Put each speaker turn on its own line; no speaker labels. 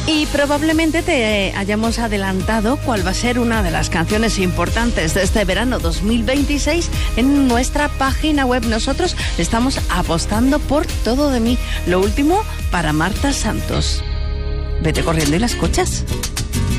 Y probablemente te hayamos adelantado cuál va a ser una de las canciones importantes de este verano 2026 en nuestra página web. Nosotros estamos apostando por Todo de mí, lo último para Marta Santos. Vete corriendo y la escuchas.